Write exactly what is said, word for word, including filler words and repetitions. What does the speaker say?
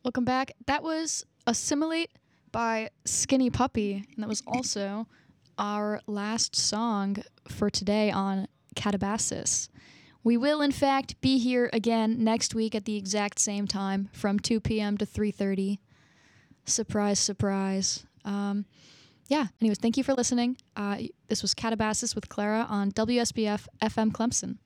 Welcome back. That was Assimilate by Skinny Puppy, and that was also our last song for today on Catabasis. We will, in fact, be here again next week at the exact same time from two p.m. to three thirty. Surprise, surprise. Um, yeah, anyways, thank you for listening. Uh, this was Catabasis with Clara on W S B F F M Clemson.